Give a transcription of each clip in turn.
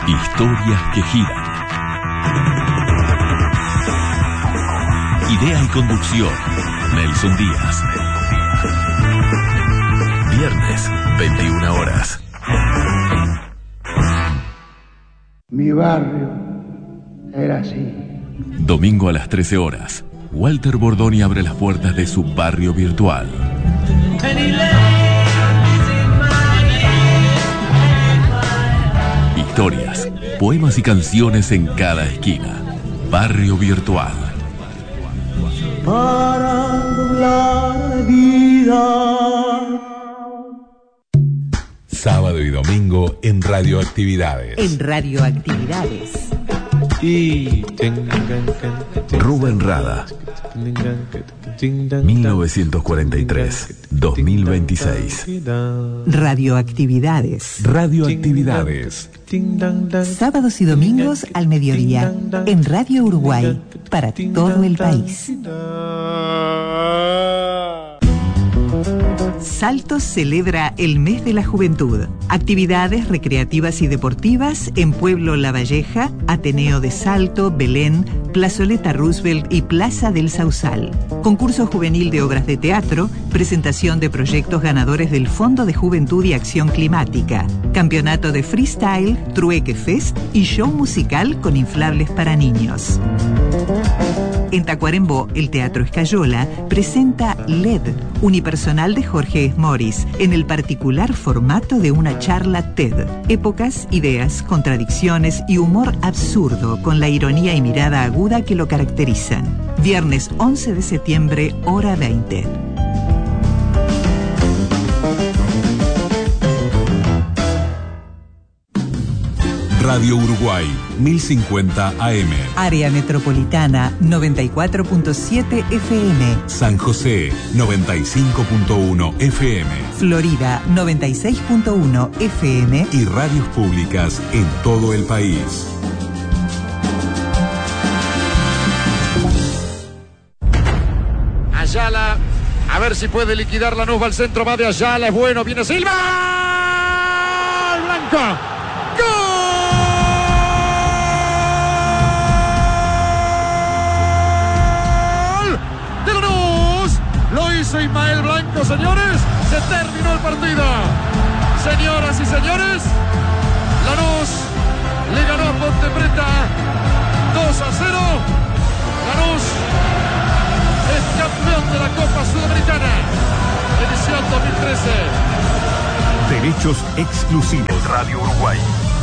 Historias que giran. Idea y conducción, Nelson Díaz. Viernes, 21 horas. Mi barrio era así. Domingo a las 13 horas. Walter Bordoni abre las puertas de su barrio virtual. Historias, poemas y canciones en cada esquina. Barrio virtual. Para la vida. Sábado y domingo en Radioactividades. En Radioactividades. Rubén Rada. 1943-2026. Radioactividades. Radioactividades. Sábados y domingos al mediodía. En Radio Uruguay. Para todo el país. Salto celebra el mes de la juventud. Actividades recreativas y deportivas en Pueblo La Valleja, Ateneo de Salto, Belén, Plazoleta Roosevelt y Plaza del Sausal. Concurso juvenil de obras de teatro, presentación de proyectos ganadores del Fondo de Juventud y Acción Climática, campeonato de freestyle, trueque fest y show musical con inflables para niños. En Tacuarembó, el Teatro Escayola presenta LED, unipersonal de Jorge Esmoris, en el particular formato de una charla TED. Épocas, ideas, contradicciones y humor absurdo con la ironía y mirada aguda que lo caracterizan. Viernes 11 de septiembre, hora 20. Radio Uruguay, 1050 AM. Área Metropolitana, 94.7 FM. San José, 95.1 FM. Florida, 96.1 FM. Y radios públicas en todo el país. Ayala, a ver si puede liquidar Lanús, va al centro, va de Ayala, es bueno, viene Silva. Blanco. ¡Gol! De Lanús. Lo hizo Ismael Blanco, señores. Se terminó el partido. Señoras y señores, Lanús le ganó a Ponte Preta 2-0. Lanús es campeón de la Copa Sudamericana, edición 2013. Derechos exclusivos. Radio Uruguay.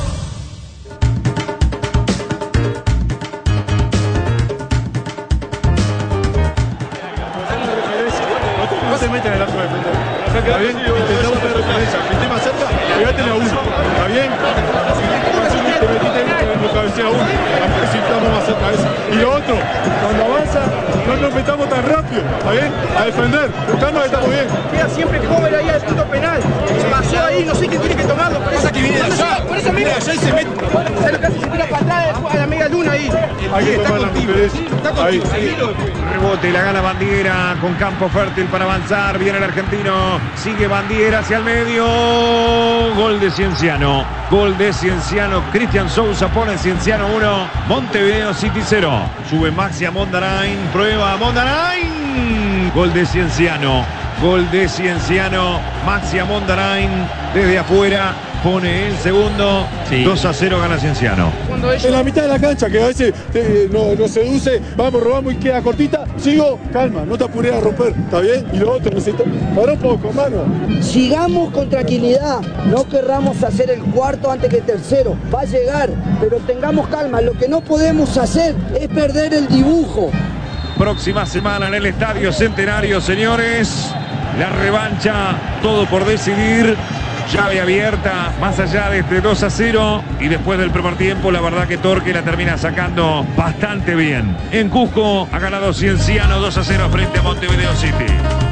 No te metas en el arco de frente. ¿Está bien? Intentamos tener referencia. El tema cerca, pegate a uno. ¿Está bien? Te metiste en lo cabecea uno. Necesitamos más cerca de eso. Y lo otro, cuando avanza, no nos metamos tan rápido. ¿Está bien? A defender. Buscando que estamos bien. Queda siempre joven ahí al punto penal. Pasó ahí, no sé quién tiene que tomarlo. Pasa que viene allá. Por eso mira, allá y se mete. ¿Sabes lo que hace? Se tira para atrás a la media luna ahí. Hay que tomar la diferencia. Ahí. Rebote, la gana Bandiera con campo fértil para avanzar. Viene el argentino. Sigue Bandiera hacia el medio. Gol de Cienciano. Gol de Cienciano. Cristian Sousa pone Cienciano 1. Montevideo City 0. Sube Maxi a Mondarain. Prueba a Mondarain. Gol de Cienciano. Gol de Cienciano. Maxi a Mondarain. Desde afuera pone el segundo. Sí. 2-0 gana Cienciano. En la mitad de la cancha, que a veces nos seduce, vamos, robamos y queda cortita. Sigo, calma, no te apures a romper, ¿está bien? Y lo otro, necesito. Para un poco, mano. Sigamos con tranquilidad, no querramos hacer el cuarto antes que el tercero. Va a llegar, pero tengamos calma. Lo que no podemos hacer es perder el dibujo. Próxima semana en el Estadio Centenario, señores. La revancha, todo por decidir. Llave abierta, más allá de este 2-0. Y después del primer tiempo, la verdad que Torque la termina sacando bastante bien. En Cusco ha ganado Cienciano 2-0 frente a Montevideo City.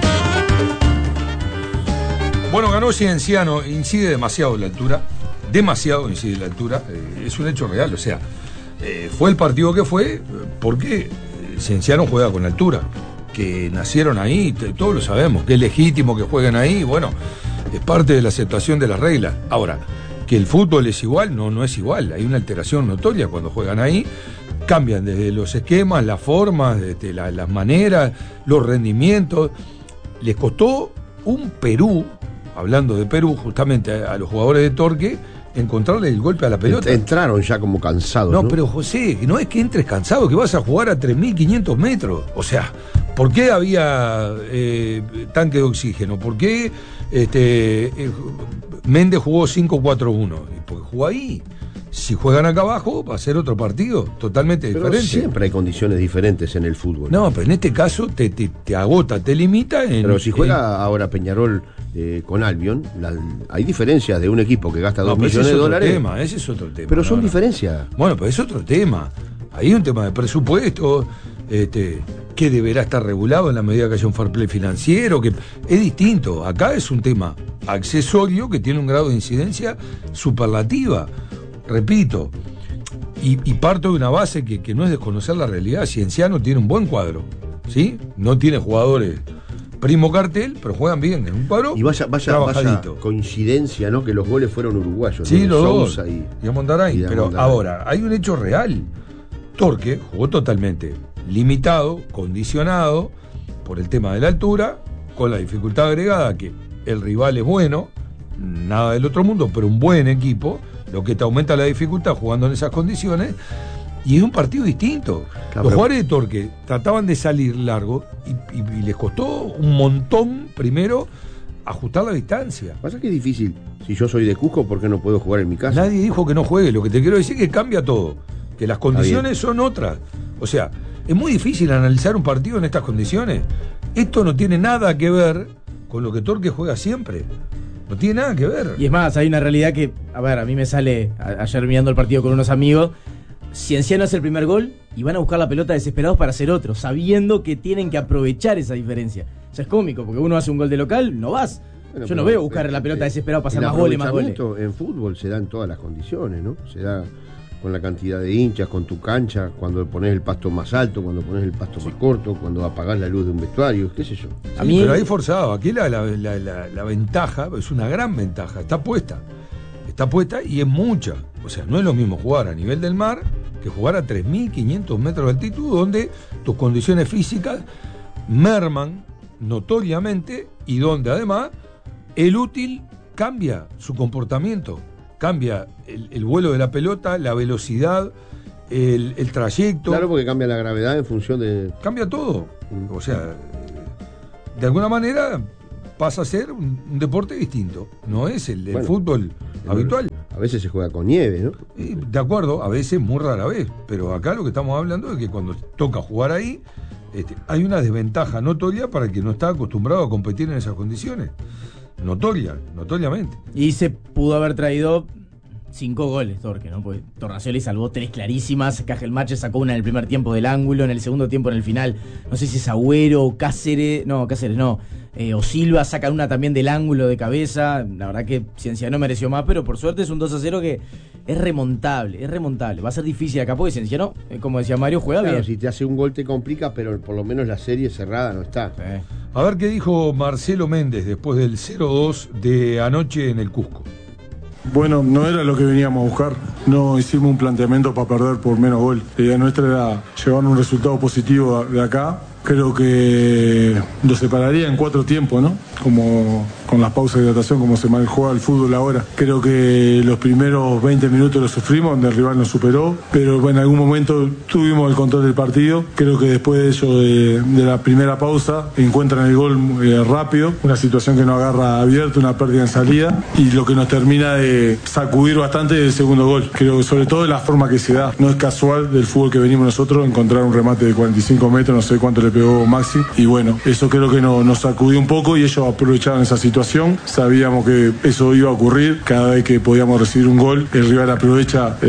Bueno, ganó Cienciano, incide demasiado la altura. Demasiado incide la altura. Es un hecho real, o sea, fue el partido que fue porque Cienciano juega con altura. Que nacieron ahí, todos lo sabemos, que es legítimo que jueguen ahí, bueno, es parte de la aceptación de las reglas. Ahora, Que el fútbol es igual, no es igual. Hay una alteración notoria cuando juegan ahí. Cambian desde los esquemas, las formas, desde las maneras, los rendimientos. Les costó un Perú, hablando de Perú, justamente a los jugadores de Torque, encontrarle el golpe a la pelota. Entraron ya como cansados. No, pero José, no es que entres cansado, que vas a jugar a 3.500 metros. O sea, ¿por qué había tanque de oxígeno? ¿Por qué Méndez jugó 5-4-1? Porque jugó ahí. Si juegan acá abajo, va a ser otro partido totalmente diferente. Siempre hay condiciones diferentes en el fútbol. No, pero en este caso te agota, te limita. Pero si juega ahora Peñarol con Albion, hay diferencias de un equipo que gasta 2 millones de dólares. Ese es otro tema. Pero son diferencias. Bueno, pero es otro tema. Hay un tema de presupuesto, que deberá estar regulado en la medida que haya un fair play financiero, que es distinto. Acá es un tema accesorio que tiene un grado de incidencia superlativa. Repito, y parto de una base que no es desconocer la realidad. Cienciano tiene un buen cuadro, ¿sí? No tiene jugadores primo cartel, pero juegan bien, en un cuadro vaya coincidencia, ¿no? Que los goles fueron uruguayos. Sí, ¿no? los dos, y a Mondaray. Pero ahora, hay un hecho real. Torque jugó totalmente limitado, condicionado por el tema de la altura, con la dificultad agregada que el rival es bueno, nada del otro mundo, pero un buen equipo, lo que te aumenta la dificultad jugando en esas condiciones, y es un partido distinto. Claro, los jugadores de Torque trataban de salir largo y les costó un montón primero ajustar la distancia. Pasa que es difícil. Si yo soy de Cusco, ¿por qué no puedo jugar en mi casa? Nadie dijo que no juegue. Lo que te quiero decir es que cambia todo, que las condiciones son otras. O sea, es muy difícil analizar un partido en estas condiciones. Esto no tiene nada que ver con lo que Torque juega siempre. No tiene nada que ver. Y es más, hay una realidad que, a mí me sale ayer mirando el partido con unos amigos. Cienciano hace el primer gol y van a buscar la pelota desesperados para hacer otro, sabiendo que tienen que aprovechar esa diferencia. O sea, es cómico, porque uno hace un gol de local, no vas. Yo no veo buscar la pelota desesperado para hacer más goles, más goles. En fútbol se da en todas las condiciones, ¿no? Se da con la cantidad de hinchas, con tu cancha, cuando pones el pasto más alto, cuando pones el pasto más corto, cuando apagás la luz de un vestuario, qué sé yo. A mí, pero ahí forzado. Aquí la ventaja, es una gran ventaja, está puesta y es mucha. O sea, no es lo mismo jugar a nivel del mar que jugar a 3.500 metros de altitud, donde tus condiciones físicas merman notoriamente y donde además el útil cambia su comportamiento. Cambia el vuelo de la pelota, la velocidad, el trayecto. Claro, porque cambia la gravedad en función de... Cambia todo. O sea, de alguna manera pasa a ser un deporte distinto. No es el fútbol habitual. A veces se juega con nieve, ¿no? De acuerdo, a veces, muy rara vez. Pero acá lo que estamos hablando es que cuando toca jugar ahí, desventaja notoria para el que no está acostumbrado a competir en esas condiciones. Notoriamente. Y se pudo haber traído 5 goles, Torque, ¿no? Porque Tornasoli salvó 3 clarísimas. Cajelmache sacó una en el primer tiempo del ángulo, en el segundo tiempo en el final. No sé si es Agüero o Cáceres no. O Silva sacan una también del ángulo de cabeza. La verdad que Cienciano mereció más, pero por suerte es un 2-0 que es remontable. Va a ser difícil acá porque Cienciano, como decía Mario, juega bien. Si te hace un gol te complica, pero por lo menos la serie cerrada no está. A ver qué dijo Marcelo Méndez después del 0-2 de anoche en el Cusco. Bueno, no era lo que veníamos a buscar. No hicimos un planteamiento para perder por menos gol. La idea nuestra era llevar un resultado positivo de acá. Creo que lo separaría en 4 tiempos, ¿no? Como con las pausas de hidratación, como se juega el fútbol ahora. Creo que los primeros 20 minutos los sufrimos, donde el rival nos superó, pero en algún momento tuvimos el control del partido. Creo que después de eso, de la primera pausa, encuentran el gol rápido, una situación que nos agarra abierto, una pérdida en salida, y lo que nos termina de sacudir bastante es el segundo gol. Creo que sobre todo de la forma que se da. No es casual del fútbol que venimos nosotros encontrar un remate de 45 metros, no sé cuánto le pegó Maxi, y bueno, eso creo que nos sacudió un poco y ellos aprovecharon esa situación. Sabíamos que eso iba a ocurrir cada vez que podíamos recibir un gol, el rival aprovecha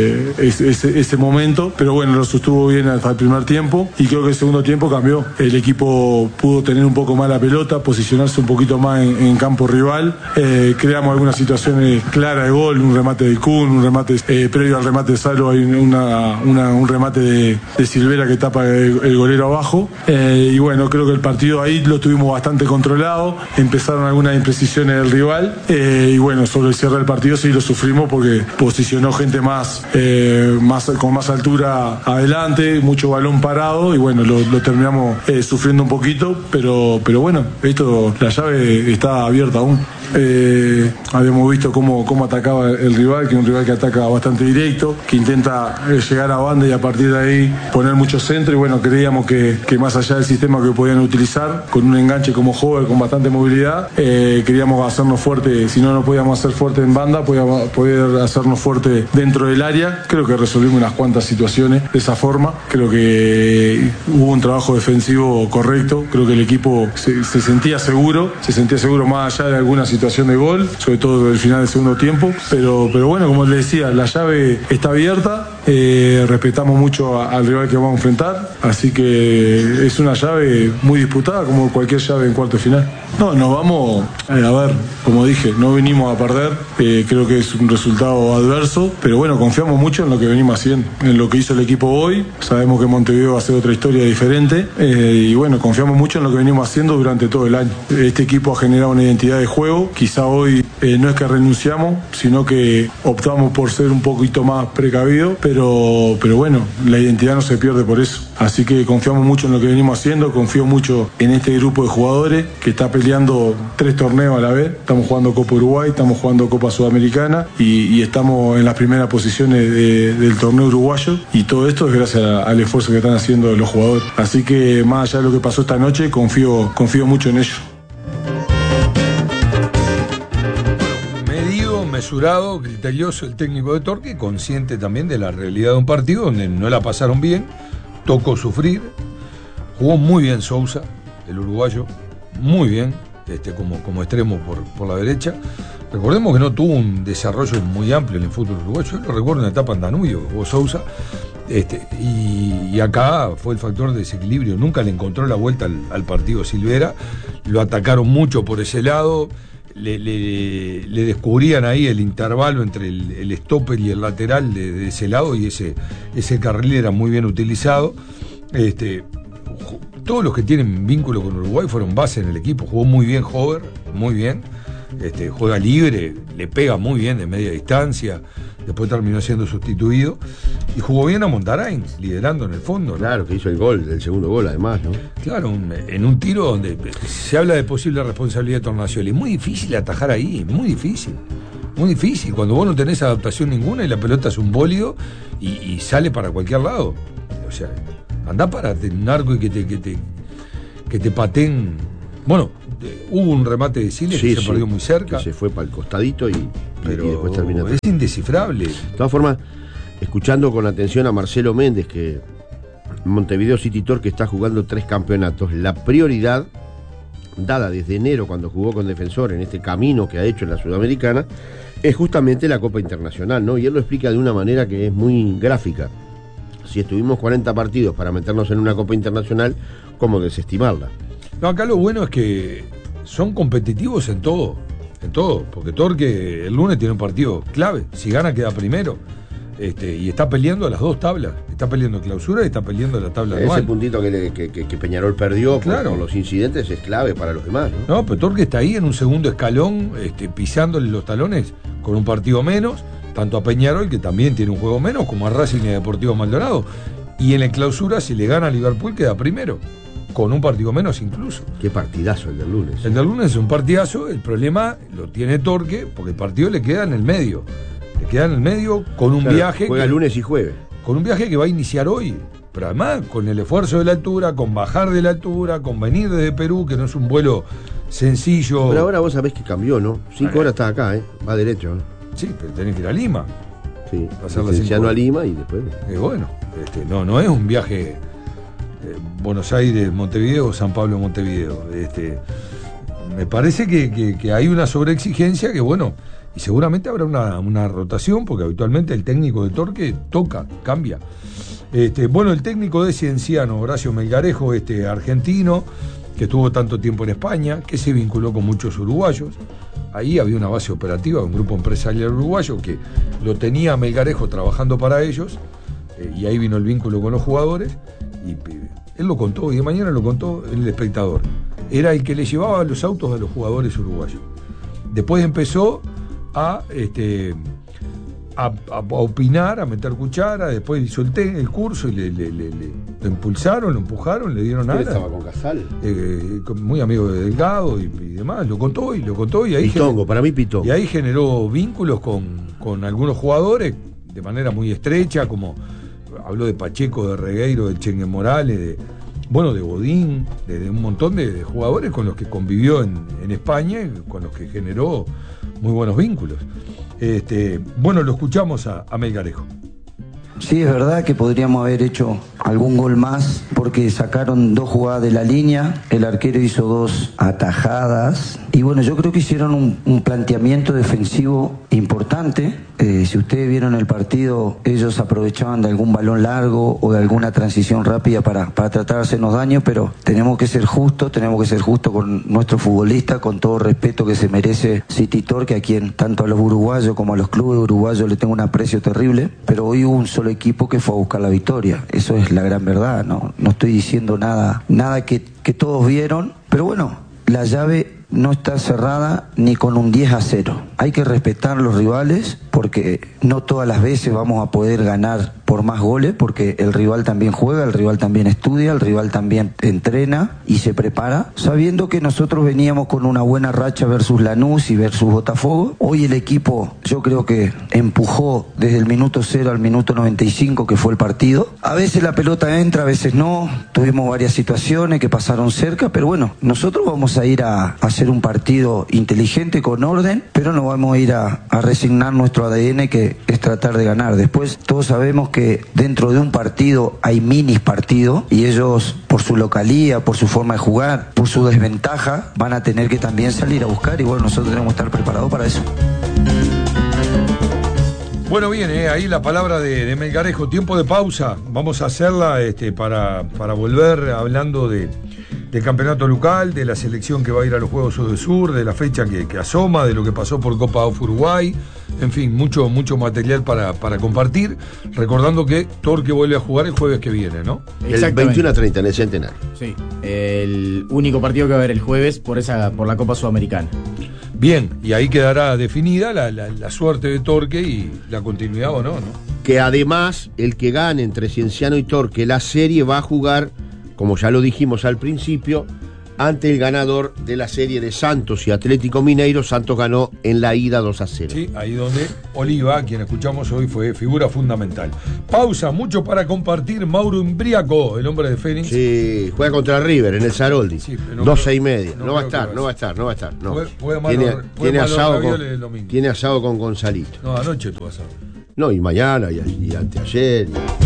ese momento, pero bueno, lo sostuvo bien hasta el primer tiempo y creo que el segundo tiempo cambió. El equipo pudo tener un poco más la pelota, posicionarse un poquito más en campo rival, creamos algunas situaciones claras de gol, un remate de Kun, un remate previo al remate de Salo hay un remate de Silvera que tapa el golero abajo, Y bueno, creo que el partido ahí lo tuvimos bastante controlado, empezaron algunas imprecisiones del rival, y bueno, sobre el cierre del partido sí lo sufrimos porque posicionó gente con más altura adelante, mucho balón parado, y bueno, lo terminamos sufriendo un poquito, pero bueno, la llave está abierta aún. Habíamos visto cómo atacaba el rival, que es un rival que ataca bastante directo, que intenta llegar a banda y a partir de ahí poner mucho centro, y bueno, creíamos que más allá del sistema que podían utilizar, con un enganche como Hover con bastante movilidad, queríamos hacernos fuerte. Si no nos podíamos hacer fuerte en banda, podíamos poder hacernos fuerte dentro del área. Creo que resolvimos unas cuantas situaciones de esa forma. Creo que hubo un trabajo defensivo correcto. Creo que el equipo se sentía seguro más allá de alguna situación de gol, sobre todo el final del segundo tiempo, pero bueno, como les decía, la llave está abierta, respetamos mucho al rival que vamos a enfrentar, así que es una llave muy disputada como cualquier llave en cuarto de final. No, nos vamos, a ver, como dije, no venimos a perder, creo que es un resultado adverso, pero bueno, confiamos mucho en lo que venimos haciendo, en lo que hizo el equipo hoy. Sabemos que Montevideo va a ser otra historia diferente, y bueno, confiamos mucho en lo que venimos haciendo durante todo el año. Este equipo ha generado una identidad de juego, quizá hoy no es que renunciamos, sino que optamos por ser un poquito más precavidos, pero bueno, la identidad no se pierde por eso. Así que confiamos mucho en lo que venimos haciendo, confío mucho en este grupo de jugadores que está peleando 3 torneos a la vez. Estamos jugando Copa Uruguay, estamos jugando Copa Sudamericana y estamos en las primeras posiciones del torneo uruguayo, y todo esto es gracias al esfuerzo que están haciendo los jugadores. Así que más allá de lo que pasó esta noche, confío mucho en ellos. Mesurado, criterioso el técnico de Torque, consciente también de la realidad de un partido donde no la pasaron bien, tocó sufrir, jugó muy bien Sousa, el uruguayo, muy bien, como extremo por la derecha. Recordemos que no tuvo un desarrollo muy amplio en el fútbol uruguayo, yo lo recuerdo en la etapa en Danubio, jugó Sousa, y acá fue el factor de desequilibrio, nunca le encontró la vuelta al partido Silvera, lo atacaron mucho por ese lado. Le descubrían ahí el intervalo entre el stopper y el lateral de ese lado, y ese carril era muy bien utilizado. Todos los que tienen vínculo con Uruguay fueron base en el equipo. Jugó muy bien Hover, muy bien. Juega libre, le pega muy bien de media distancia. Después terminó siendo sustituido. Y jugó bien a Montarain, liderando en el fondo, ¿no? Claro, que hizo el segundo gol además, ¿no? Claro, en un tiro donde se habla de posible responsabilidad de Tornasoli. Es muy difícil atajar ahí, muy difícil. Muy difícil. Cuando vos no tenés adaptación ninguna y la pelota es un bólido y sale para cualquier lado. O sea, andá para un arco y que te pateen. Bueno, hubo un remate de Siles que se perdió muy cerca. Que se fue para el costadito pero después terminó. Es indescifrable. De todas formas, escuchando con atención a Marcelo Méndez, que Montevideo City Torque está jugando 3 campeonatos, la prioridad dada desde enero cuando jugó con Defensor en este camino que ha hecho en la Sudamericana es justamente la Copa Internacional, ¿no? Y él lo explica de una manera que es muy gráfica. Si estuvimos 40 partidos para meternos en una Copa Internacional, ¿cómo desestimarla? No, acá lo bueno es que son competitivos en todo, porque Torque el lunes tiene un partido clave, si gana queda primero, y está peleando a las 2 tablas, está peleando clausura y está peleando la tabla anual. Ese puntito que Peñarol perdió por los incidentes es clave para los demás, ¿no? No, pero Torque está ahí en un segundo escalón, pisándole los talones con un partido menos, tanto a Peñarol, que también tiene un juego menos, como a Racing y a Deportivo Maldonado, y en la clausura si le gana a Liverpool queda primero, con un partido menos incluso. Qué partidazo el del lunes. El del lunes es un partidazo, el problema lo tiene Torque, porque el partido le queda en el medio. Le queda en el medio con un viaje. Juega lunes y jueves. Con un viaje que va a iniciar hoy. Pero además, con el esfuerzo de la altura, con bajar de la altura, con venir desde Perú, que no es un vuelo sencillo. Pero ahora vos sabés que cambió, ¿no? 5 horas está acá, va derecho, ¿no? Sí, pero tenés que ir a Lima. Sí, licenciando a Lima y después. Bueno, no es un viaje. Buenos Aires, Montevideo, San Pablo, Montevideo. Me parece que hay una sobreexigencia que, bueno, y seguramente habrá una rotación, porque habitualmente el técnico de Torque toca, cambia. Bueno, el técnico de Cienciano, Horacio Melgarejo, argentino, que estuvo tanto tiempo en España, que se vinculó con muchos uruguayos. Ahí había una base operativa, un grupo empresarial uruguayo que lo tenía Melgarejo trabajando para ellos, y ahí vino el vínculo con los jugadores. Y él lo contó, y de mañana lo contó en El Espectador. Era el que le llevaba los autos a los jugadores uruguayos. Después empezó a opinar, a meter cuchara, después hizo el curso y lo impulsaron, lo empujaron, le dieron alas. Él estaba con Casal. Muy amigo de Delgado y demás, lo contó y ahí Pitongo, para mí Pitongo. Y ahí generó vínculos con algunos jugadores de manera muy estrecha, como habló de Pacheco, de Regueiro, de Chengue Morales, de Godín, de un montón de jugadores con los que convivió en España, con los que generó muy buenos vínculos. Lo escuchamos a Melgarejo. Sí, es verdad que podríamos haber hecho algún gol más porque sacaron 2 jugadas de la línea, el arquero hizo 2 atajadas y bueno, yo creo que hicieron un planteamiento defensivo importante. Si ustedes vieron el partido, ellos aprovechaban de algún balón largo o de alguna transición rápida para tratar de hacernos daño, pero tenemos que ser justos con nuestro futbolista, con todo respeto que se merece City Torque, a quien tanto a los uruguayos como a los clubes uruguayos le tengo un aprecio terrible, pero hoy hubo un solo equipo que fue a buscar la victoria, eso es la gran verdad, no estoy diciendo nada que todos vieron, pero bueno, la llave no está cerrada ni con un 10-0. Hay que respetar a los rivales porque no todas las veces vamos a poder ganar por más goles, porque el rival también juega, el rival también estudia, el rival también entrena y se prepara, sabiendo que nosotros veníamos con una buena racha versus Lanús y versus Botafogo. Hoy el equipo, yo creo que empujó desde el minuto 0 al minuto 95, que fue el partido. A veces la pelota entra, a veces no, tuvimos varias situaciones que pasaron cerca, pero bueno, nosotros vamos a ir a hacer un partido inteligente, con orden, pero no vamos a ir a resignar nuestro ADN, que es tratar de ganar. Después todos sabemos que dentro de un partido hay mini partido y ellos, por su localía, por su forma de jugar, por su desventaja, van a tener que también salir a buscar y bueno, nosotros tenemos que estar preparados para eso. Bueno, bien, ahí la palabra de Melgarejo. Tiempo de pausa, vamos a hacerla para volver hablando del campeonato local, de la selección que va a ir a los Juegos Sur del Sur, de la fecha que asoma, de lo que pasó por Copa of Uruguay, en fin, mucho material para compartir, recordando que Torque vuelve a jugar el jueves que viene, ¿no? El 21-30 en el Centenario. Sí, el único partido que va a haber el jueves por la Copa Sudamericana. Bien, y ahí quedará definida la suerte de Torque y la continuidad o no. Que además, el que gane entre Cienciano y Torque la serie va a jugar, como ya lo dijimos al principio, ante el ganador de la serie de Santos y Atlético Mineiro. Santos ganó en la ida 2-0. Sí, ahí donde Oliva, quien escuchamos hoy, fue figura fundamental. Pausa, mucho para compartir. Mauro Imbriaco, el hombre de Fénix. Sí, juega contra River en el Saroldi. Sí, 12:30. No va a estar. No. Tiene asado con Gonzalito. No, anoche tuvo asado. No, y mañana, y anteayer.